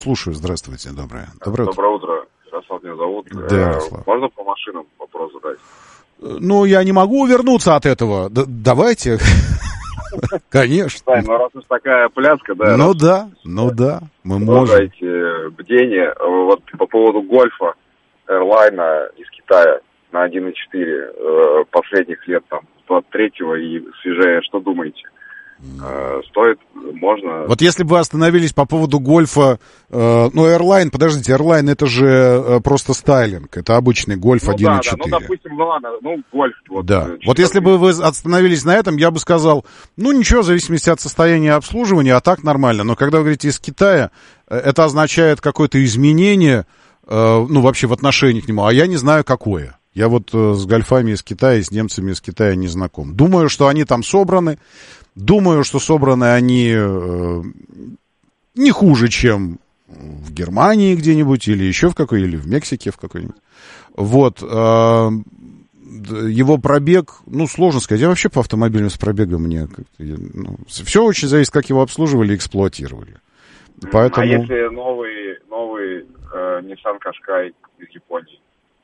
Слушаю, здравствуйте, доброе утро. Доброе утро. Ярослав меня зовут. Да, Ярослав. Можно по машинам вопрос задать? Ну, я не могу увернуться от этого. Давайте. Конечно. Да, ну раз уж такая пляска, да. Ну да, мы можем. Продолжайте бдение. Вот по поводу гольфа Airline из Китая на 1.4 последних лет, там, 23-го и свежее, что думаете? Стоит, можно... Вот если бы вы остановились по поводу гольфа, Airline, подождите, Airline это же просто стайлинг, это обычный гольф 1.4. Да, допустим, гольф. Вот, да, вот если бы вы остановились на этом, я бы сказал, ничего, в зависимости от состояния обслуживания, а так нормально. Но когда вы говорите из Китая, это означает какое-то изменение, вообще в отношении к нему, а я не знаю, какое. Я вот с гольфами из Китая, с немцами из Китая не знаком. Думаю, что они там собраны. Думаю, что собраны они не хуже, чем в Германии где-нибудь, или еще в какой, или в Мексике в какой-нибудь. Вот. Его пробег, сложно сказать. Я вообще по автомобилям с пробегом все очень зависит, как его обслуживали и эксплуатировали. Поэтому... А если новый Nissan Qashqai из Японии?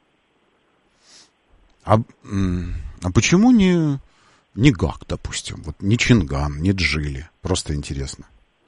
А почему не ГАК, допустим, вот не Чинган, не Джили, просто интересно.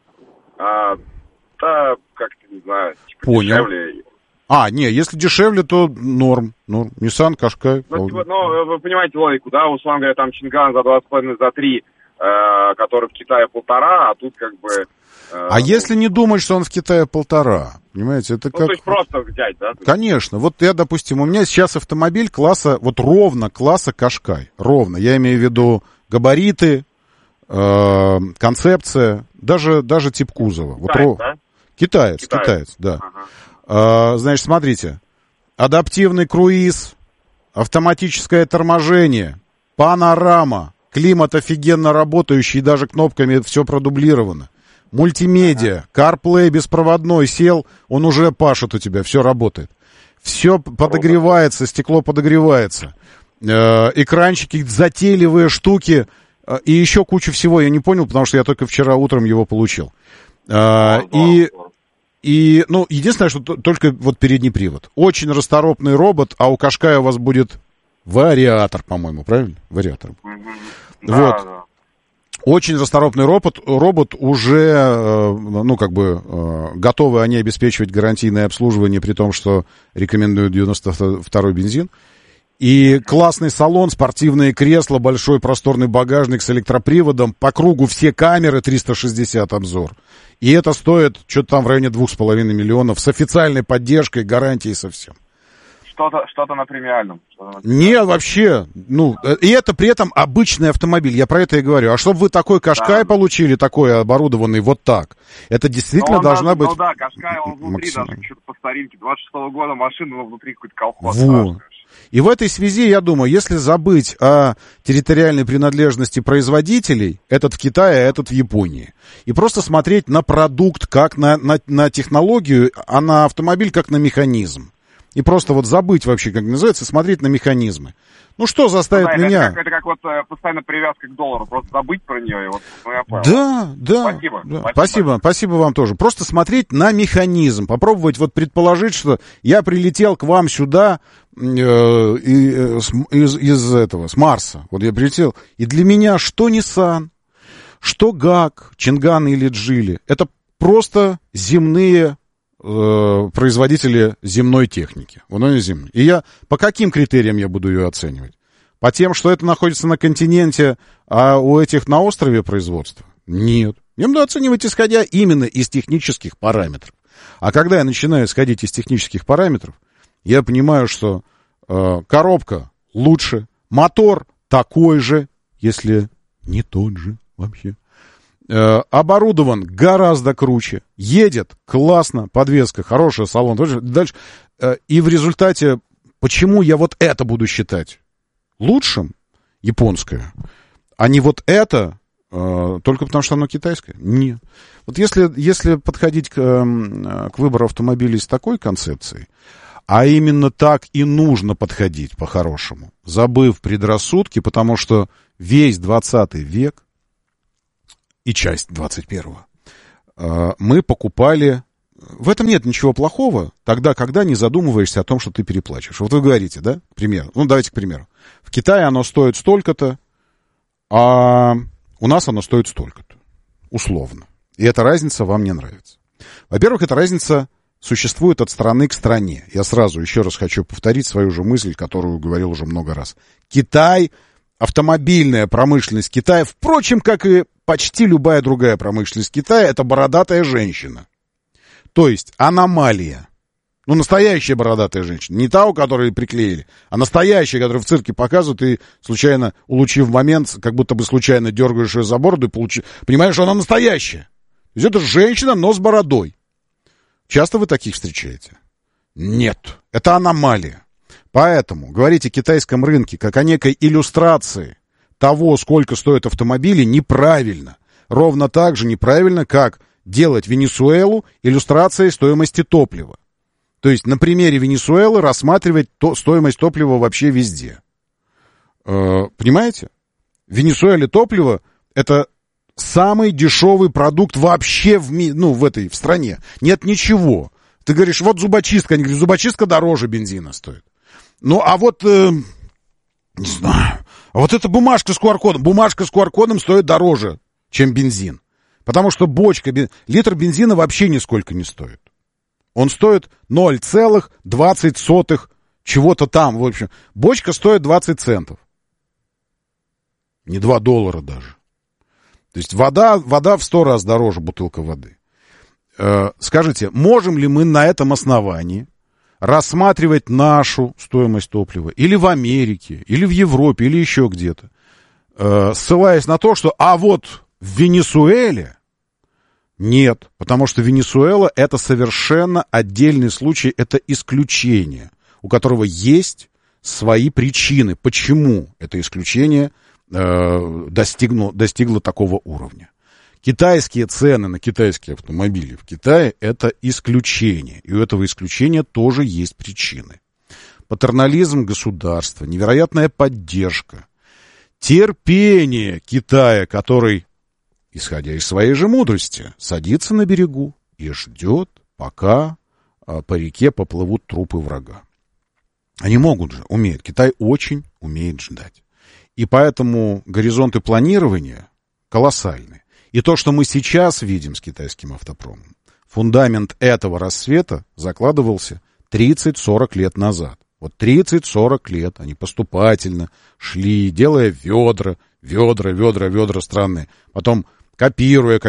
Как-то не знаю, понял. Дешевле. Если дешевле, то норм. Nissan Qashqai. Вы понимаете логику, да, условно говоря, там Чинган за 2,5, за 3, который в Китае 1,5, а тут как бы... если не думать, что он в Китае 1,5, понимаете, это как... то есть просто взять, да? Конечно, вот я, допустим, у меня сейчас автомобиль класса, вот ровно класса Qashqai, ровно, я имею в виду габариты, концепция, даже тип кузова. Да? Китаец, да. Ага. Значит, смотрите, адаптивный круиз, автоматическое торможение, панорама, климат офигенно работающий, даже кнопками все продублировано. Мультимедиа, CarPlay беспроводной, сел, он уже пашет у тебя, все работает. Все подогревается, стекло подогревается. Экранчики, затейливые штуки и еще кучу всего. Я не понял, потому что я только вчера утром его получил. Единственное, что только вот передний привод. Очень расторопный робот, а у Qashqai у вас будет вариатор, по-моему, правильно? Вариатор. Вот. Да. Очень расторопный робот уже, готовы они обеспечивать гарантийное обслуживание, при том, что рекомендуют 92-й бензин. И классный салон, спортивные кресла, большой просторный багажник с электроприводом, по кругу все камеры, 360 обзор. И это стоит что-то там в районе 2,5 миллионов с официальной поддержкой, гарантией, со всем. Что-то на премиальном. Нет, вообще. И это при этом обычный автомобиль. Я про это и говорю. А чтобы вы такой Qashqai получили, такой оборудованный вот так, это действительно должна быть... Qashqai, он внутри даже что-то по старинке. 26-го года машина, но внутри какой-то колхоз. И в этой связи, я думаю, если забыть о территориальной принадлежности производителей, этот в Китае, а этот в Японии, и просто смотреть на продукт как на технологию, а на автомобиль как на механизм. И просто вот забыть вообще, как называется, смотреть на механизмы. Что заставит меня... Это как вот постоянно привязка к доллару, просто забыть про нее. И вот, я понял. Да. Спасибо вам тоже. Просто смотреть на механизм. Попробовать вот предположить, что я прилетел к вам сюда с Марса. Вот я прилетел. И для меня что Nissan, что ГАК, Чинган или Джили, это просто земные производители земной техники. И я по каким критериям я буду ее оценивать? По тем, что это находится на континенте, а у этих на острове производства? Нет. Я буду оценивать, исходя именно из технических параметров. А когда я начинаю исходить из технических параметров, я понимаю, что коробка лучше, мотор такой же, если не тот же вообще. Оборудован гораздо круче, едет классно, подвеска хорошая, салон дальше. И в результате, почему я вот это буду считать лучшим, японское, а не вот это, только потому что оно китайское? Нет. Вот если подходить к выбору автомобилей с такой концепцией, а именно так и нужно подходить по-хорошему, забыв предрассудки, потому что весь 20 век и часть 21-го мы покупали В этом нет ничего плохого, тогда, когда не задумываешься о том, что ты переплачиваешь. Вот вы говорите, да, к примеру. Ну, давайте к примеру. В Китае оно стоит столько-то, а у нас оно стоит столько-то. Условно. И эта разница вам не нравится. Во-первых, эта разница существует от страны к стране. Я сразу еще раз хочу повторить свою же мысль, которую говорил уже много раз. Китай, автомобильная промышленность Китая, впрочем, как и почти любая другая промышленность Китая, это бородатая женщина. То есть аномалия. Ну, настоящая бородатая женщина. Не та, у которой приклеили, а настоящая, которую в цирке показывают, и случайно, улучив момент, как будто бы случайно дергаешь ее за бороду и понимаешь, что она настоящая. То есть это женщина, но с бородой. Часто вы таких встречаете? Нет. Это аномалия. Поэтому говорить о китайском рынке как о некой иллюстрации того, сколько стоят автомобили, неправильно. Ровно так же неправильно, как делать Венесуэлу иллюстрацией стоимости топлива. То есть на примере Венесуэлы рассматривать стоимость топлива вообще везде. Понимаете? В Венесуэле топливо — это самый дешевый продукт вообще в стране. Нет ничего. Ты говоришь, вот зубочистка. Они говорят, зубочистка дороже бензина стоит. Ну, а вот, не знаю, а вот эта бумажка с QR-кодом. Бумажка с QR-кодом стоит дороже, чем бензин. Потому что литр бензина вообще нисколько не стоит. Он стоит 0,20 чего-то там. В общем, бочка стоит 20 центов. Не $2 даже. То есть вода в 100 раз дороже бутылка воды. Скажите, можем ли мы на этом основании рассматривать нашу стоимость топлива или в Америке, или в Европе, или еще где-то, ссылаясь на то, что вот в Венесуэле нет, потому что Венесуэла — это совершенно отдельный случай, это исключение, у которого есть свои причины, почему это исключение достигло такого уровня. Китайские цены на китайские автомобили в Китае — это исключение, и у этого исключения тоже есть причины. Патернализм государства, невероятная поддержка, терпение Китая, который, исходя из своей же мудрости, садится на берегу и ждет, пока по реке поплывут трупы врага. Они умеют. Китай очень умеет ждать. И поэтому горизонты планирования колоссальны. И то, что мы сейчас видим с китайским автопромом, фундамент этого рассвета закладывался 30-40 лет назад. Вот 30-40 лет они поступательно шли, делая ведра странные. Потом копируя.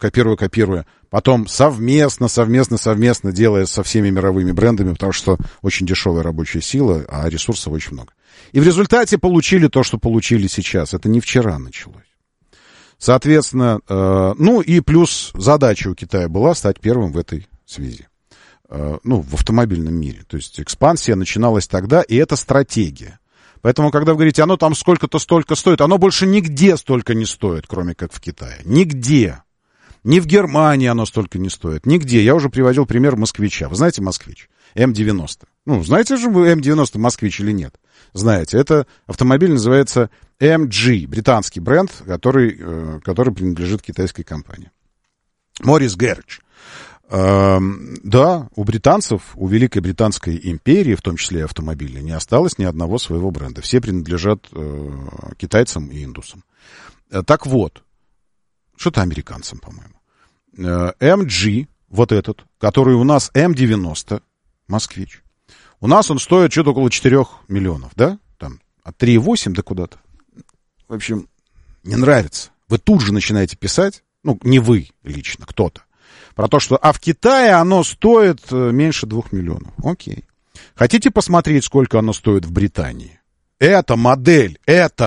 Потом совместно делая со всеми мировыми брендами, потому что очень дешевая рабочая сила, а ресурсов очень много. И в результате получили то, что получили сейчас. Это не вчера началось. Соответственно, и плюс задача у Китая была стать первым в этой связи. В автомобильном мире. То есть экспансия начиналась тогда, и это стратегия. Поэтому, когда вы говорите, оно там сколько-то столько стоит, оно больше нигде столько не стоит, кроме как в Китае. Нигде. Ни в Германии оно столько не стоит. Нигде. Я уже приводил пример москвича. Вы знаете москвич? М-90. Знаете же вы М-90 москвич или нет? Знаете. Это автомобиль называется MG. Британский бренд, который принадлежит китайской компании. Morris Garage. Да, у британцев, у Великой Британской империи, в том числе и автомобильной, не осталось ни одного своего бренда. Все принадлежат китайцам и индусам. Так вот, что-то американцам, по-моему. MG, вот этот, который у нас М90, москвич. У нас он стоит что-то около 4 миллионов, да? Там от 3,8 до куда-то. В общем, не нравится. Вы тут же начинаете писать, не вы лично, кто-то, про то, что в Китае оно стоит меньше 2 миллионов. Окей. Хотите посмотреть, сколько оно стоит в Британии? Эта модель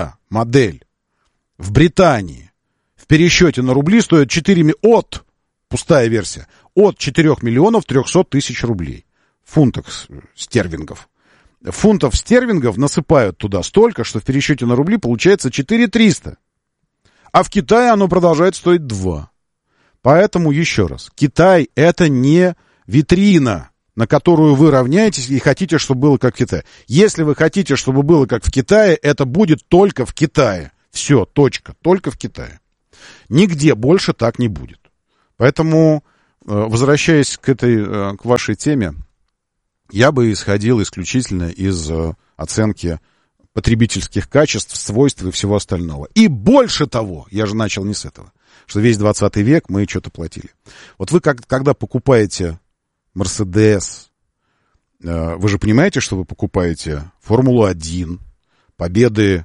в Британии в пересчете на рубли стоит пустая версия, от 4 миллионов 300 тысяч рублей. Фунтов стерлингов. Фунтов стерлингов насыпают туда столько, что в пересчете на рубли получается 4300. А в Китае оно продолжает стоить 2. Поэтому, еще раз, Китай — это не витрина, на которую вы равняетесь и хотите, чтобы было как в Китае. Если вы хотите, чтобы было как в Китае, это будет только в Китае. Все, точка, только в Китае. Нигде больше так не будет. Поэтому возвращаясь к вашей теме, я бы исходил исключительно из оценки потребительских качеств, свойств и всего остального. И больше того, я же начал не с этого, что весь 20 век мы что-то платили. Вот вы, когда покупаете Мерседес, вы же понимаете, что вы покупаете Формулу-1, победы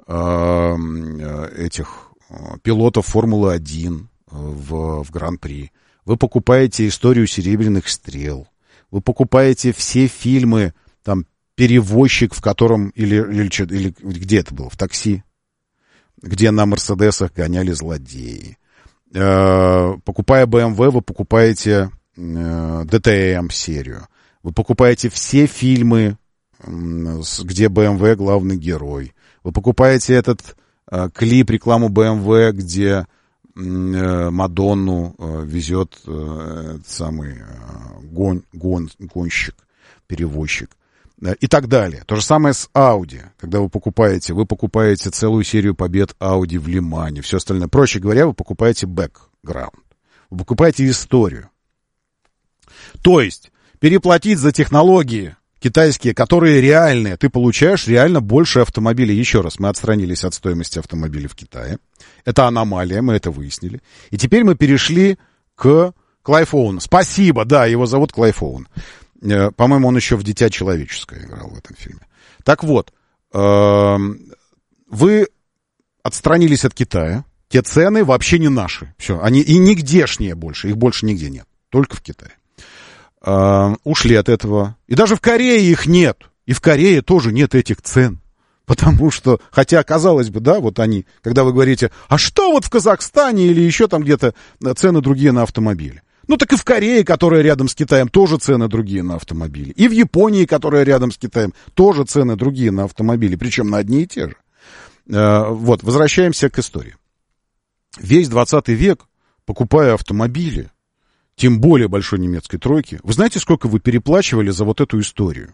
этих пилотов Формулы-1 в Гран-при. Вы покупаете историю «Серебряных стрел». Вы покупаете все фильмы, там, «Перевозчик», в котором, или где это было, в «Такси», где на Мерседесах гоняли злодеи. Покупая BMW, вы покупаете DTM-серию. Вы покупаете все фильмы, где BMW главный герой. Вы покупаете этот клип, рекламу BMW, где Мадонну везет самый гонщик, перевозчик и так далее. То же самое с Audi. Когда вы покупаете целую серию побед Audi в Лимане, все остальное. Проще говоря, вы покупаете бэкграунд. Вы покупаете историю. То есть переплатить за технологии китайские, которые реальные, ты получаешь реально больше автомобилей. Еще раз, мы отстранились от стоимости автомобилей в Китае. Это аномалия, мы это выяснили. И теперь мы перешли к iPhone. Спасибо, да, его зовут iPhone. По-моему, он еще в «Дитя человеческое» играл в этом фильме. Так вот, вы отстранились от Китая. Те цены вообще не наши. Все, они и нигдешние больше. Их больше нигде нет. Только в Китае. Ушли от этого. И даже в Корее их нет. И в Корее тоже нет этих цен. Потому что, хотя, казалось бы, да, вот они, когда вы говорите, а что вот в Казахстане или еще там где-то цены другие на автомобили? Ну, так и в Корее, которая рядом с Китаем, тоже цены другие на автомобили. И в Японии, которая рядом с Китаем, тоже цены другие на автомобили, причем на одни и те же. Вот, возвращаемся к истории. Весь 20 век, покупая автомобили, тем более большой немецкой тройки, вы знаете, сколько вы переплачивали за вот эту историю?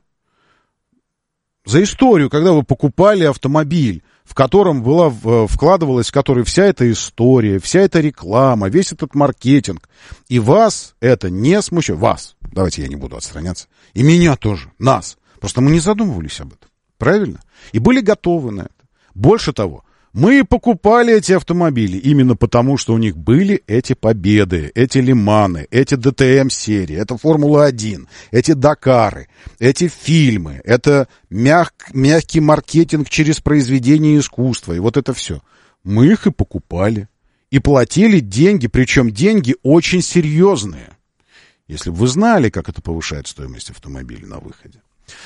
За историю, когда вы покупали автомобиль, в котором вкладывалась, в который вся эта история, вся эта реклама, весь этот маркетинг. И вас это не смущает. Вас. Давайте я не буду отстраняться. И меня тоже. Нас. Просто мы не задумывались об этом. Правильно? И были готовы на это. Больше того, мы покупали эти автомобили именно потому, что у них были эти победы, эти Лиманы, эти ДТМ-серии, это Формула-1, эти Дакары, эти фильмы, это мягкий маркетинг через произведение искусства, и вот это все. Мы их и покупали, и платили деньги, причем деньги очень серьезные. Если бы вы знали, как это повышает стоимость автомобиля на выходе.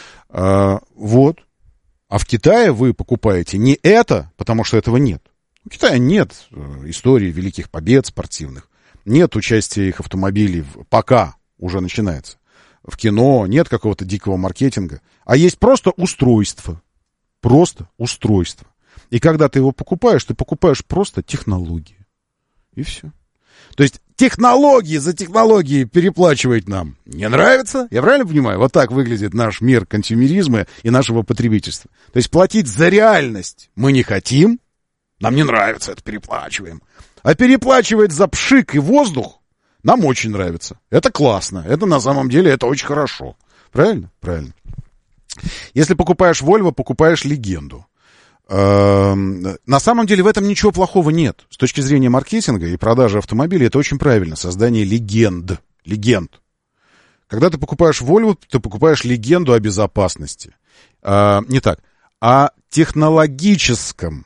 Вот. А в Китае вы покупаете не это, потому что этого нет. В Китае нет истории великих побед спортивных, нет участия их автомобилей, пока уже начинается, в кино, нет какого-то дикого маркетинга, а есть просто устройство. Просто устройство. И когда ты его покупаешь, ты покупаешь просто технологии. И все. То есть технологии за технологии переплачивать нам не нравится. Я правильно понимаю? Вот так выглядит наш мир консюмеризма и нашего потребительства. То есть платить за реальность мы не хотим. Нам не нравится, это переплачиваем. А переплачивать за пшик и воздух нам очень нравится. Это классно. Это на самом деле это очень хорошо. Правильно? Правильно. Если покупаешь Volvo, покупаешь легенду. На самом деле в этом ничего плохого нет. С точки зрения маркетинга и продажи автомобилей это очень правильно. Создание легенд. Когда ты покупаешь Volvo, ты покупаешь легенду о безопасности. Не так. О технологическом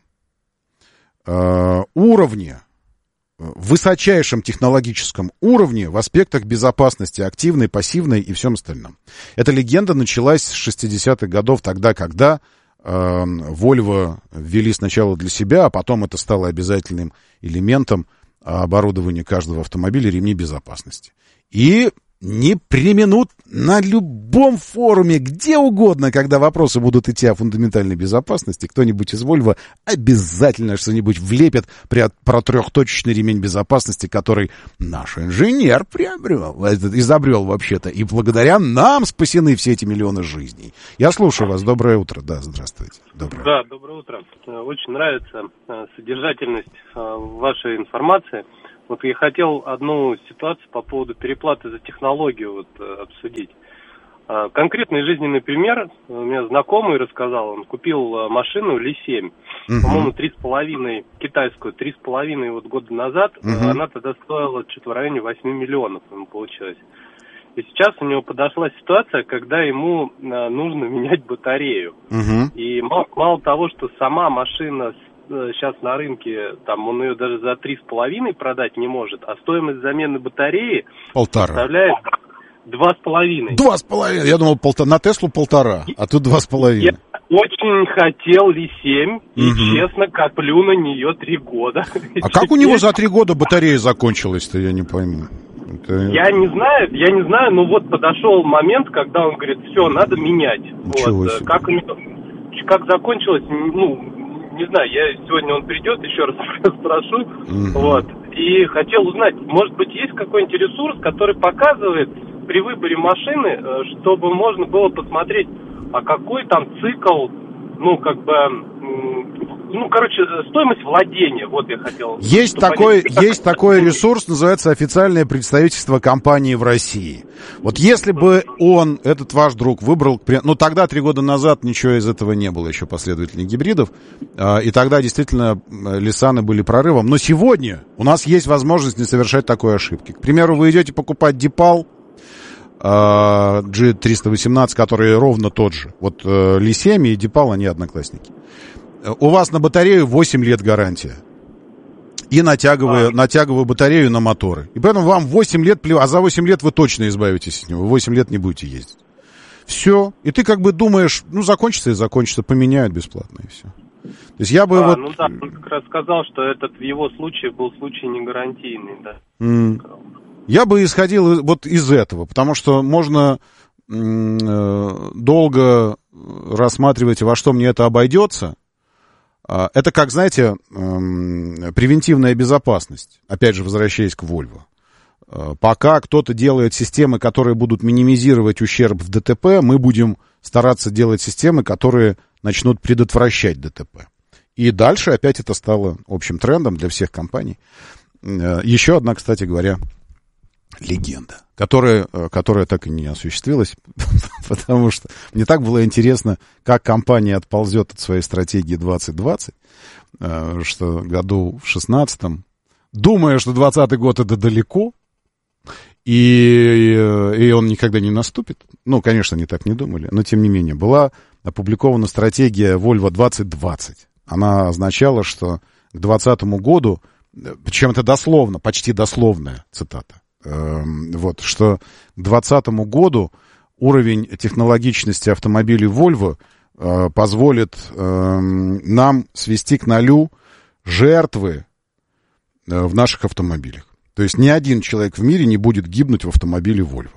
уровне, высочайшем технологическом уровне в аспектах безопасности, активной, пассивной и всем остальном. Эта легенда началась с 60-х годов, тогда, когда Volvo ввели сначала для себя, а потом это стало обязательным элементом оборудования каждого автомобиля ремни безопасности. И не преминут на любом форуме, где угодно, когда вопросы будут идти о фундаментальной безопасности, кто-нибудь из Volvo обязательно что-нибудь влепит про трехточечный ремень безопасности, который наш инженер изобрел вообще-то. И благодаря нам спасены все эти миллионы жизней. Я слушаю вас. Доброе утро. Да, здравствуйте. Да, доброе утро. Очень нравится содержательность вашей информации. Вот я хотел одну ситуацию по поводу переплаты за технологию обсудить. Конкретный жизненный пример. У меня знакомый рассказал, он купил машину Ли-7, по-моему, 3,5, китайскую, 3,5 года назад. Она тогда стоила что-то в районе 8 миллионов, ему получилось. И сейчас у него подошла ситуация, когда ему нужно менять батарею. И мало того, что сама машина сейчас на рынке, там он ее даже за 3,5 продать не может, а стоимость замены батареи составляет 2,5. 2,5. Я думал, на Теслу 1,5, а тут 2,5. Я очень хотел Ли-7, и честно, коплю на нее 3 года. А как у него за 3 года батарея закончилась-то, я не пойму. Я не знаю, но вот подошел момент, когда он говорит, все, надо менять. Вот. Как закончилось, не знаю, сегодня он придет, еще раз спрошу, вот. И хотел узнать, может быть, есть какой-нибудь ресурс, который показывает при выборе машины, чтобы можно было посмотреть, а какой там цикл, стоимость владения, вот я хотел. Есть такой ресурс, называется официальное представительство компании в России. Вот если бы этот ваш друг, выбрал, тогда 3 года назад ничего из этого не было, еще последовательных гибридов, и тогда действительно Лисаны были прорывом. Но сегодня у нас есть возможность не совершать такой ошибки. К примеру, вы идете покупать Дипал G318, который ровно тот же. Вот Ли-7 и Дипал, они одноклассники. У вас на батарею 8 лет гарантия. И натяговую батарею на моторы. И поэтому вам 8 лет, а за 8 лет вы точно избавитесь от него. 8 лет не будете ездить. Все. И ты как бы думаешь, закончится и закончится, поменяют бесплатно и все. То есть я бы он как раз сказал, что этот в его случае был случай не гарантийный, да. Я бы исходил вот из этого, потому что можно долго рассматривать, во что мне это обойдется. Это как, знаете, превентивная безопасность. Опять же, возвращаясь к Volvo. Пока кто-то делает системы, которые будут минимизировать ущерб в ДТП, мы будем стараться делать системы, которые начнут предотвращать ДТП. И дальше опять это стало общим трендом для всех компаний. Еще одна, кстати говоря, легенда, которая так и не осуществилась, потому что мне так было интересно, как компания отползет от своей стратегии 2020, что году в 16-м, думая, что 20-й год это далеко, и он никогда не наступит. Конечно, они так не думали, но тем не менее, была опубликована стратегия Volvo 2020. Она означала, что к 2020 году, причем это дословно, почти дословная цитата, что к 2020 году уровень технологичности автомобилей Volvo позволит нам свести к нулю жертвы в наших автомобилях. То есть ни один человек в мире не будет гибнуть в автомобиле Volvo.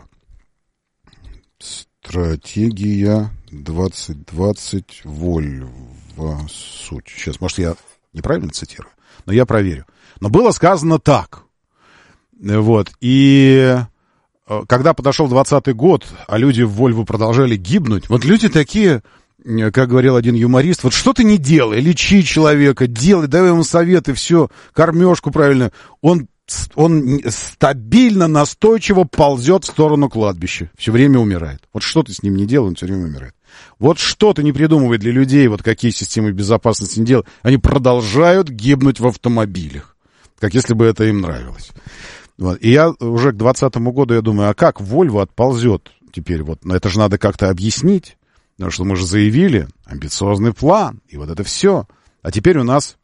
Стратегия 2020 Volvo. Суть. Сейчас, может, я неправильно цитирую, но я проверю. Но было сказано так. Вот. И когда подошел 20-й год, а люди в Volvo продолжали гибнуть, вот люди такие, как говорил один юморист, вот что ты не делай, лечи человека, делай, давай ему советы, все, кормежку правильно. Он стабильно, настойчиво ползет в сторону кладбища. Все время умирает. Вот что ты с ним не делай, он все время умирает. Вот что ты не придумывай для людей, вот какие системы безопасности не делай, они продолжают гибнуть в автомобилях. Как если бы это им нравилось. Вот. И я уже к 2020 году, я думаю, а как Volvo отползет теперь? Это же надо как-то объяснить. Потому что мы же заявили амбициозный план. И вот это все. А теперь у нас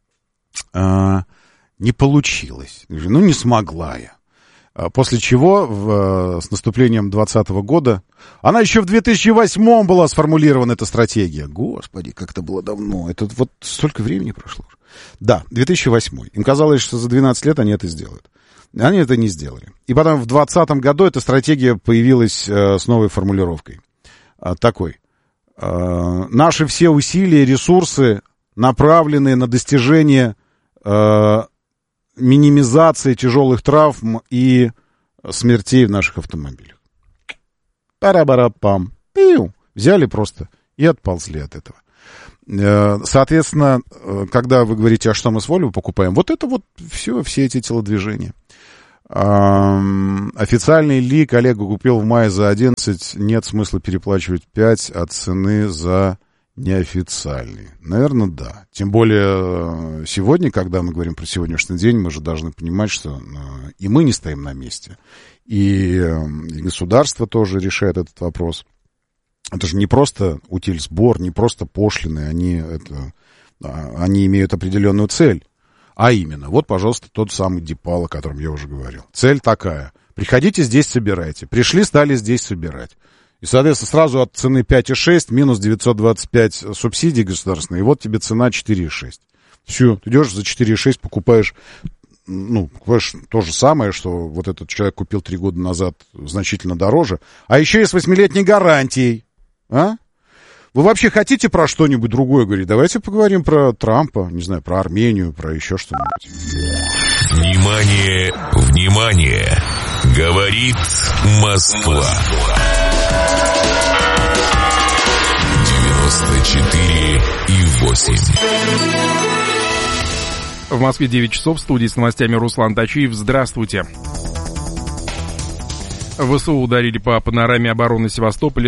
не получилось. Не смогла я. После чего с наступлением 2020 года... Она еще в 2008 была сформулирована, эта стратегия. Господи, как это было давно. Это вот столько времени прошло. Да, 2008. Им казалось, что за 12 лет они это сделают. Они это не сделали. И потом в 2020 году эта стратегия появилась с новой формулировкой. Такой. Наши все усилия, ресурсы направлены на достижение минимизации тяжелых травм и смертей в наших автомобилях. Пара-бара-пам. Взяли просто и отползли от этого. Соответственно, когда вы говорите, а что мы с Volvo покупаем, вот это вот все эти телодвижения. Официальный ли коллега купил в мае за 11, нет смысла переплачивать 5 от цены за неофициальный. Наверное, да. Тем более сегодня, когда мы говорим про сегодняшний день, мы же должны понимать, что и мы не стоим на месте. И государство тоже решает этот вопрос. Это же не просто утильсбор, не просто пошлины, они имеют определенную цель. А именно, вот, пожалуйста, тот самый Дипал, о котором я уже говорил. Цель такая. Приходите, здесь собирайте. Пришли, стали здесь собирать. И, соответственно, сразу от цены 5,6 минус 925 субсидий государственные, и вот тебе цена 4,6. Все, ты идешь за 4,6, покупаешь то же самое, что вот этот человек купил 3 года назад значительно дороже, а еще и с 8-летней гарантией. А? Вы вообще хотите про что-нибудь другое говорить? Давайте поговорим про Трампа, не знаю, про Армению, про еще что-нибудь. Внимание, внимание! Говорит Москва. 94,8. В Москве 9 часов, в студии с новостями Руслан Тачиев. Здравствуйте. ВСУ ударили по панораме обороны Севастополя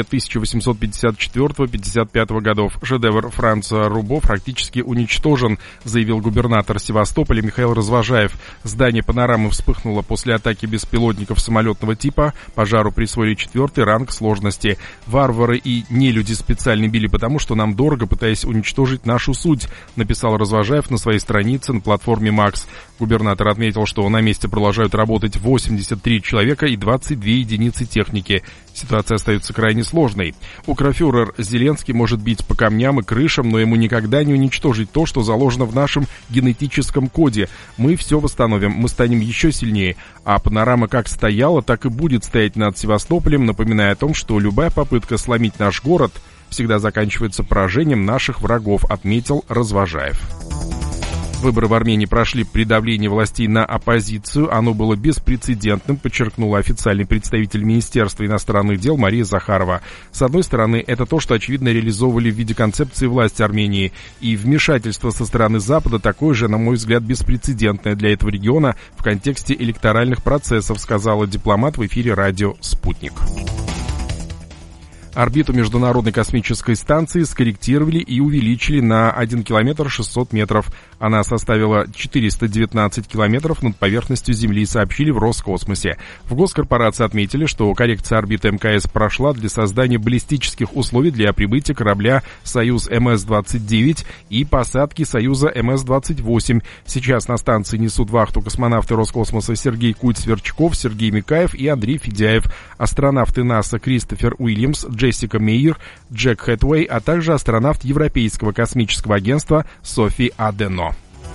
1854-55 годов. Шедевр Франца Рубо практически уничтожен, заявил губернатор Севастополя Михаил Развожаев. Здание панорамы вспыхнуло после атаки беспилотников самолетного типа. Пожару присвоили 4-й ранг сложности. Варвары и нелюди специально били потому, что нам дорого, пытаясь уничтожить нашу суть, написал Развожаев на своей странице на платформе Макс. Губернатор отметил, что на месте продолжают работать 83 человека и 22 единицы техники. Ситуация остается крайне сложной. Укрфюрер Зеленский может бить по камням и крышам, но ему никогда не уничтожить то, что заложено в нашем генетическом коде. Мы все восстановим, мы станем еще сильнее. А панорама как стояла, так и будет стоять над Севастополем, напоминая о том, что любая попытка сломить наш город всегда заканчивается поражением наших врагов, отметил Развожаев. Выборы в Армении прошли при давлении властей на оппозицию. Оно было беспрецедентным, подчеркнула официальный представитель Министерства иностранных дел Мария Захарова. С одной стороны, это то, что очевидно реализовывали в виде концепции власти Армении. И вмешательство со стороны Запада такое же, на мой взгляд, беспрецедентное для этого региона в контексте электоральных процессов, сказала дипломат в эфире радио «Спутник». Орбиту Международной космической станции скорректировали и увеличили на 1 километр 600 метров. Она составила 419 километров над поверхностью Земли, сообщили в Роскосмосе. В госкорпорации отметили, что коррекция орбиты МКС прошла для создания баллистических условий для прибытия корабля «Союз МС-29» и посадки «Союза МС-28». Сейчас на станции несут вахту космонавты Роскосмоса Сергей Куть-Сверчков, Сергей Микаев и Андрей Федяев, астронавты НАСА Кристофер Уильямс, Джессика Мейер, Джек Хэтуэй, а также астронавт Европейского космического агентства Софи Адено.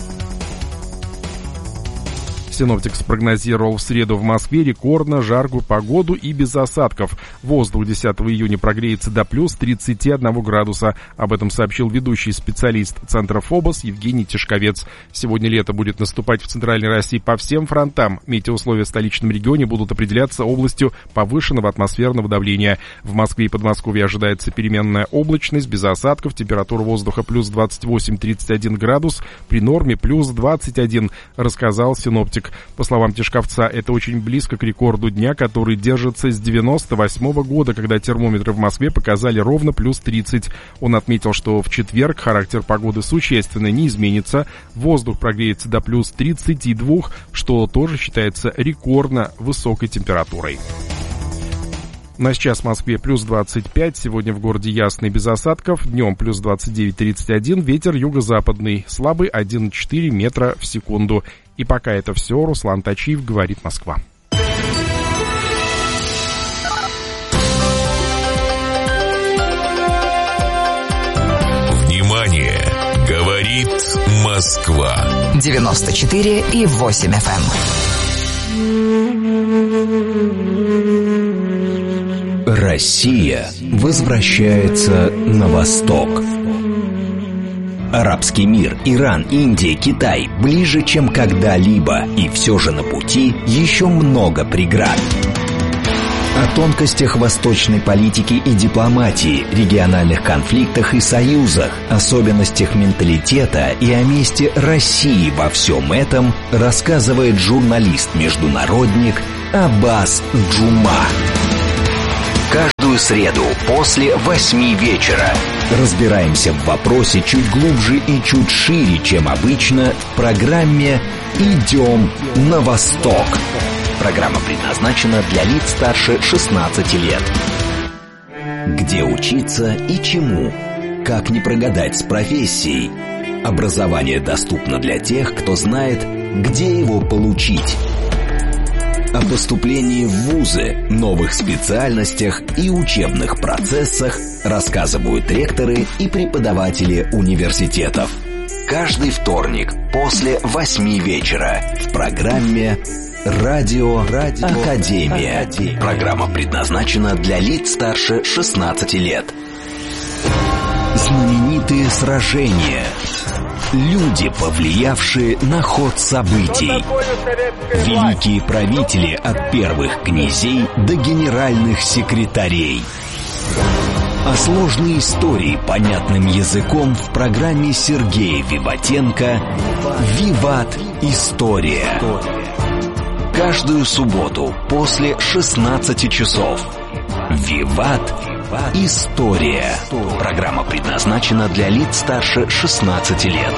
Синоптик спрогнозировал в среду в Москве рекордно жаркую погоду и без осадков. Воздух 10 июня прогреется до плюс 31 градуса. Об этом сообщил ведущий специалист Центра ФОБОС Евгений Тишковец. Сегодня лето будет наступать в Центральной России по всем фронтам. Метеоусловия в столичном регионе будут определяться областью повышенного атмосферного давления. В Москве и Подмосковье ожидается переменная облачность, без осадков, температура воздуха плюс 28-31 градус, при норме плюс 21, рассказал синоптик. По словам Тишковца, это очень близко к рекорду дня, который держится с 98 года, когда термометры в Москве показали ровно плюс 30. Он отметил, что в четверг характер погоды существенно не изменится, воздух прогреется до плюс 32, что тоже считается рекордно высокой температурой. На сейчас в Москве плюс 25, сегодня в городе ясно и без осадков, днем плюс 29-31, ветер юго-западный, слабый 1,4 метра в секунду. И пока это все, Руслан Тачиев, говорит Москва. Внимание! Говорит Москва. 94,8 FM. Россия возвращается на восток. Арабский мир, Иран, Индия, Китай ближе, чем когда-либо. И все же на пути еще много преград. О тонкостях восточной политики и дипломатии, региональных конфликтах и союзах, особенностях менталитета и о месте России во всем этом рассказывает журналист-международник Аббас Джума. Каждую среду после 8 вечера разбираемся в вопросе чуть глубже и чуть шире, чем обычно, в программе «Идем на восток». Программа предназначена для лиц старше 16 лет. Где учиться и чему? Как не прогадать с профессией? Образование доступно для тех, кто знает, где его получить. О поступлении в вузы, новых специальностях и учебных процессах рассказывают ректоры и преподаватели университетов. Каждый вторник после 8 вечера в программе «Радио Академия». Программа предназначена для лиц старше 16 лет. Знаменитые сражения. Люди, повлиявшие на ход событий. Великие правители от первых князей до генеральных секретарей. А сложные истории понятным языком в программе Сергея Виватенко «Виват. История». Каждую субботу после 16 часов. «Виват. История». Программа предназначена для лиц старше 16 лет.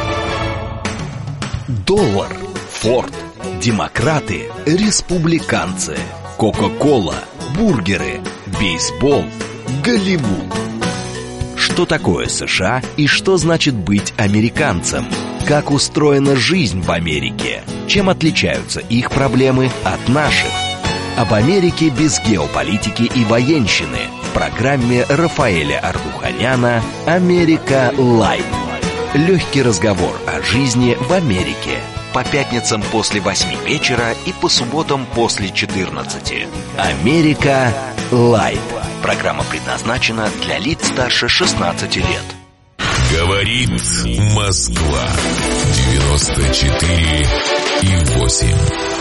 Доллар, Форд, демократы, республиканцы, Кока-кола, бургеры, бейсбол, Голливуд. Что такое США и что значит быть американцем? Как устроена жизнь в Америке? Чем отличаются их проблемы от наших? Об Америке без геополитики и военщины в программе Рафаэля Ардуханяна «Америка Лайт». Легкий разговор о жизни в Америке. По пятницам после 8 вечера и по субботам после 14. «Америка Лайт». Программа предназначена для лиц старше 16 лет. Говорит Москва 94,8.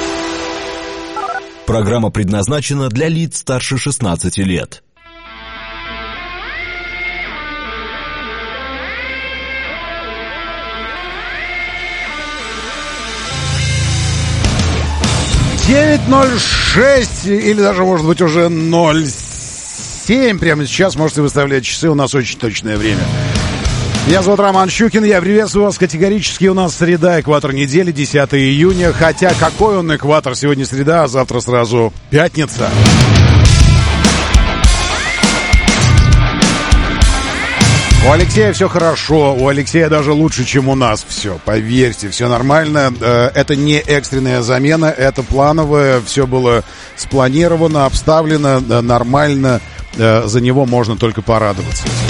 Программа предназначена для лиц старше 16 лет. «9:06» или даже, может быть, уже 07. Прямо сейчас можете выставлять часы, у нас очень точное время. Меня зовут Роман Щукин, я приветствую вас категорически. У нас среда, экватор недели, 10 июня. Хотя какой он экватор? Сегодня среда, а завтра сразу пятница. У Алексея все хорошо, у Алексея даже лучше, чем у нас все. Поверьте, все нормально. Это не экстренная замена, это плановое. Все было спланировано, обставлено нормально. За него можно только порадоваться.